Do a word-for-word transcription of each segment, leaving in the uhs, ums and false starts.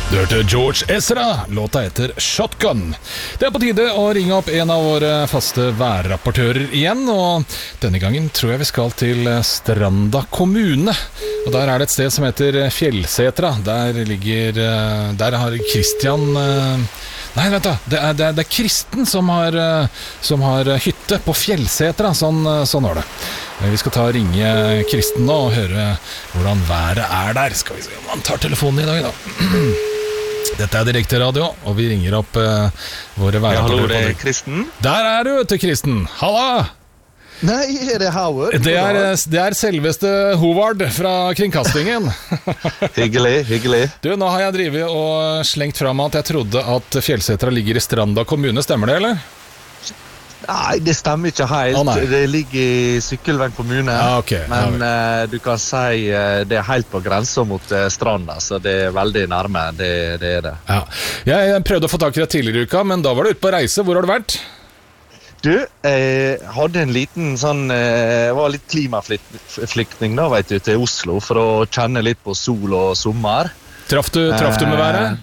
Du hørte George Ezra, låta heter Shotgun. Det er på tide å ringe opp en av våre faste værrapportører igjen, og denne gangen tror jeg vi skal til Stranda kommune. Og der er det et sted som heter Fjellsetra. Der ligger, der har Kristian... Nei, vent da, det er, det er, det er Kristen som har, som har hytte på Fjellsetra, sånn, sånn var det. Vi skal ta og ringe Kristen nå og høre hvordan været er der. Skal vi se om han tar telefonen i dag da. Dette er direkte radio, og vi ringer opp uh, våre værrapportører. Ja, hallo, det er Kristen. Der er du, vet du, Kristen. Halla! Nei, er det Howard? Det er, det er selveste Howard fra kringkastingen. Hyggelig, hyggelig. Du, nå har jeg drivet og slengt frem at jeg trodde at Fjellsetra ligger i Stranda kommune. Stemmer det, eller? Nei, det stemmer ikke helt. Å, det ligger i Sykkylven kommune. Ja, okay. Men ja, uh, du kan si uh, det er helt på grensen mot uh, Stranda, så det er veldig nærme. Det, det er det. Ja. Jeg prøvde å få tak i deg tidligere i uka, men da var du ute på reise. Hvor har du vært? Du, jeg hadde en liten sånn, jeg var litt klimaflyktning da, vet du, til Oslo for å kjenne litt på sol og sommer. Traff du, traff du med været?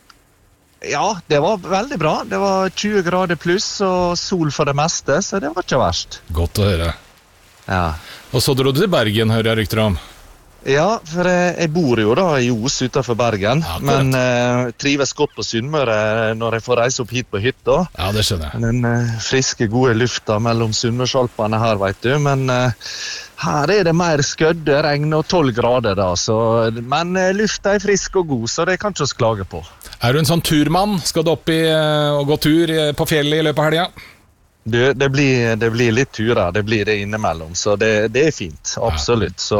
Ja, det var veldig bra. Det var tjue grader pluss og sol for det meste, så det var ikke verst. Godt å høre. Ja. Og så dro du til Bergen, hører jeg rykter om. Ja, for jeg, jeg bor jo da i Os utenfor Bergen, ja, men uh, trives godt på Sunnmøre når jeg får reise opp hit på hytta. Ja, det skjønner jeg. Den uh, friske, gode lufta mellom Sunnmørsalpene her, vet du, men uh, her er det mer skødde, regn og tolv grader da, så, men uh, lufta er frisk og god, så det kan ikke oss klage på. Er du en sånn turmann? Skal du opp i, uh, og gå tur på fjellet i løpet av helga? Du, det, blir, det blir litt turer, det blir det innimellom, så det, det er fint, absolutt. Så,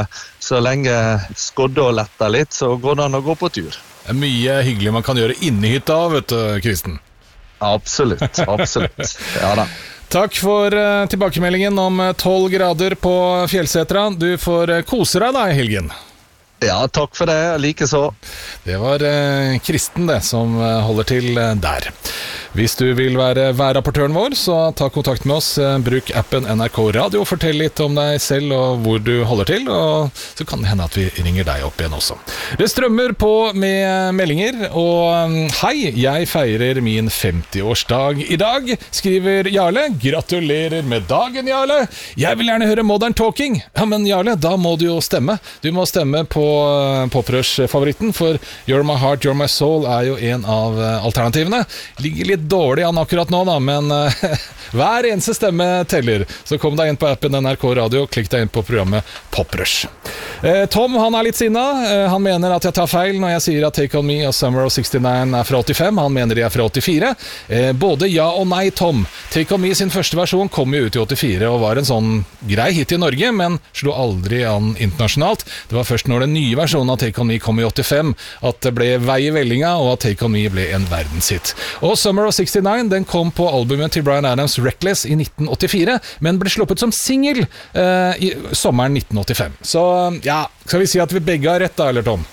så lenge skodde og letter litt, så går det an å gå på tur. Det er mye hyggelig man kan gjøre inni hytta, vet du, Kristen. Absolutt, absolutt. Ja da. Takk for uh, tilbakemeldingen om tolv grader på Fjellsetra. Du får uh, kose deg da i helgen. Ja, takk for det, like så. Det var uh, Kristen det som uh, holder til uh, der. Hvis du vil være værrapportøren vår, så ta kontakt med oss. Bruk appen N R K Radio, fortell litt om deg selv og hvor du holder til, og så kan det hende at vi ringer deg opp igjen også. Det strømmer på med meldinger, og hei, jeg feirer min femti-årsdag i dag, skriver Jarle. Gratulerer med dagen, Jarle. Jeg vil gjerne høre Modern Talking. Ja, men Jarle, da må du jo stemme. Du må stemme på Poprush-favoritten, for You're My Heart, You're My Soul er jo en av alternativene. Ligger litt dårlig an akkurat nå da, men uh, hver eneste stemme teller. Så kom deg inn på appen N R K Radio, klikk deg inn på programmet Poprush. Uh, Tom, han er litt sinna. Uh, han mener at jeg tar feil når jeg sier at Take On Me og Summer of sekstini er fra åttifem. Han mener de er fra åttifire. Uh, både ja og nei, Tom. Take On Me sin første versjon kom jo ut i åttifire og var en sånn grei hit i Norge, men slo aldri an internasjonalt. Det var først når den nye versjonen av Take On Me kom i åttifem at det ble vei i vellinga, og at Take On Me ble en verdenshit. Og Summer of sekstini, den kom på albumet til Bryan Adams Reckless i nitten åttifire, men ble sluppet som single eh, i sommeren nitten åttifem. Så ja, skal vi si at vi begge har rett da, eller Tom?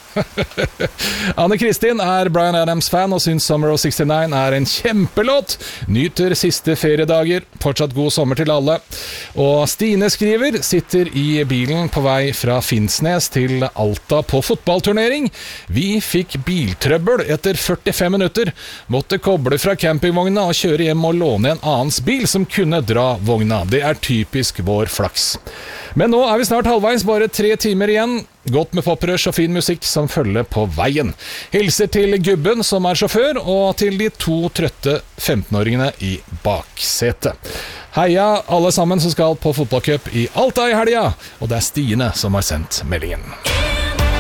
Anne Kristin er Bryan Adams-fan og syns Summer of sekstini er en kjempelåt. Nyter siste feriedager. Fortsatt god sommer til alle. Og Stine skriver, sitter i bilen på vei fra Finnsnes til Alta på fotballturnering. Vi fikk biltrøbbel etter førtifem minutter. Måtte koble fra campingvogna og kjøre hjem og låne en annens bil som kunne dra vogna. Det er typisk vår flaks. Men nå er vi snart halvveis, bare tre timer igjen. Godt med poprush og fin musikk som følger på veien. Hilser til gubben som er sjåfør, og til de to trøtte femten-åringene i baksetet. Heia alle sammen som skal på fotballcup i Alta i helga, og det er Stine som har sendt meldingen.